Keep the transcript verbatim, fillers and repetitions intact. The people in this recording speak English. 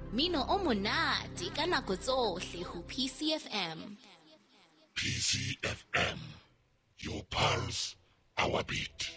Mino o monate ka nako tsohle ho P C F M. P C F M, your pulse, our beat.